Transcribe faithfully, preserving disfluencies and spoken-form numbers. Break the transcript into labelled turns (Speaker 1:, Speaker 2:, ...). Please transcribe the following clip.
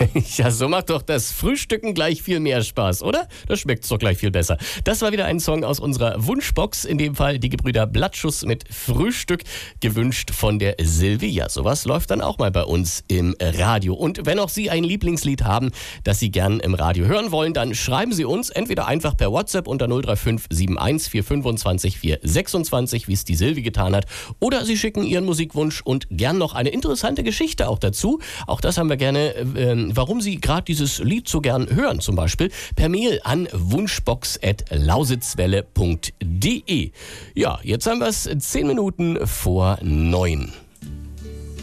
Speaker 1: Ja, so macht doch das Frühstücken gleich viel mehr Spaß, oder? Das schmeckt's doch gleich viel besser. Das war wieder ein Song aus unserer Wunschbox, in dem Fall die Gebrüder Blattschuss mit Frühstück, gewünscht von der Silvia. Sowas läuft dann auch mal bei uns im Radio. Und wenn auch Sie ein Lieblingslied haben, das Sie gern im Radio hören wollen, dann schreiben Sie uns entweder einfach per WhatsApp unter null drei fünf sieben eins vier fünfundzwanzig vier sechsundzwanzig, wie es die Silvi getan hat, oder Sie schicken Ihren Musikwunsch und gern noch eine interessante Geschichte auch dazu. Auch das haben wir gerne, äh, warum Sie gerade dieses Lied so gern hören, zum Beispiel per Mail an wunschbox at lausitzwelle punkt de. Ja, jetzt haben wir es zehn Minuten vor neun.